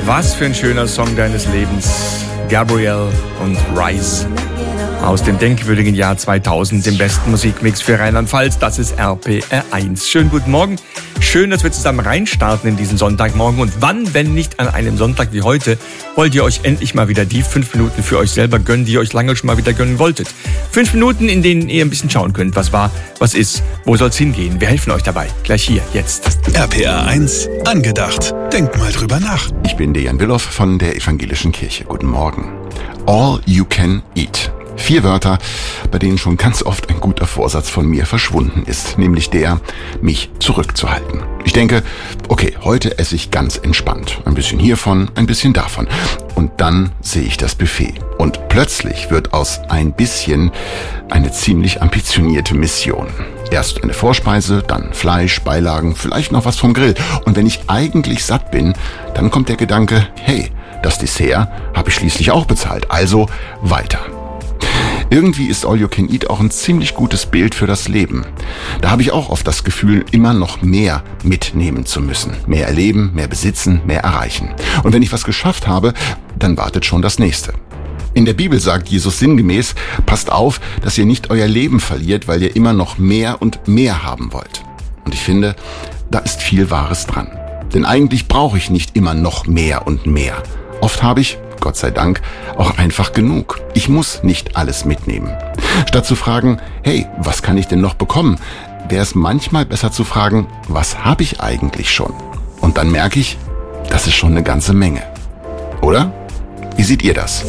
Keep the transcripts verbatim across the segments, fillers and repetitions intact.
Was für ein schöner Song deines Lebens. Gabrielle und Rise. Aus dem denkwürdigen Jahr zweitausend, dem besten Musikmix für Rheinland-Pfalz. Das ist R P R eins. Schönen guten Morgen. Schön, dass wir zusammen reinstarten in diesen Sonntagmorgen. Und wann, wenn nicht an einem Sonntag wie heute, wollt ihr euch endlich mal wieder die fünf Minuten für euch selber gönnen, die ihr euch lange schon mal wieder gönnen wolltet. Fünf Minuten, in denen ihr ein bisschen schauen könnt, was war, was ist, wo soll's hingehen. Wir helfen euch dabei. Gleich hier, jetzt. R P R eins, angedacht. Denkt mal drüber nach. Ich bin Dejan Willoff von der Evangelischen Kirche. Guten Morgen. All you can eat. Vier Wörter, bei denen schon ganz oft ein guter Vorsatz von mir verschwunden ist, nämlich der, mich zurückzuhalten. Ich denke, okay, heute esse ich ganz entspannt. Ein bisschen hiervon, ein bisschen davon. Und dann sehe ich das Buffet. Und plötzlich wird aus ein bisschen eine ziemlich ambitionierte Mission. Erst eine Vorspeise, dann Fleisch, Beilagen, vielleicht noch was vom Grill. Und wenn ich eigentlich satt bin, dann kommt der Gedanke, hey, das Dessert habe ich schließlich auch bezahlt, also weiter. Irgendwie ist All You Can Eat auch ein ziemlich gutes Bild für das Leben. Da habe ich auch oft das Gefühl, immer noch mehr mitnehmen zu müssen. Mehr erleben, mehr besitzen, mehr erreichen. Und wenn ich was geschafft habe, dann wartet schon das Nächste. In der Bibel sagt Jesus sinngemäß, passt auf, dass ihr nicht euer Leben verliert, weil ihr immer noch mehr und mehr haben wollt. Und ich finde, da ist viel Wahres dran. Denn eigentlich brauche ich nicht immer noch mehr und mehr. Oft habe ich, Gott sei Dank, auch einfach genug. Ich muss nicht alles mitnehmen. Statt zu fragen, hey, was kann ich denn noch bekommen, wäre es manchmal besser zu fragen, was habe ich eigentlich schon? Und dann merke ich, das ist schon eine ganze Menge. Oder? Wie seht ihr das?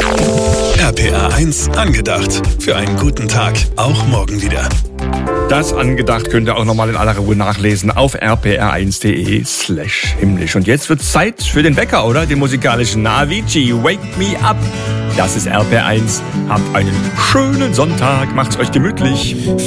R P R eins, angedacht. Für einen guten Tag, auch morgen wieder. Das angedacht könnt ihr auch nochmal in aller Ruhe nachlesen auf r p r eins punkt d e slash himmlisch. Und jetzt wird's Zeit für den Wecker, oder? Den musikalischen Avicii, Wake Me Up. Das ist R P R eins. Habt einen schönen Sonntag, macht's euch gemütlich.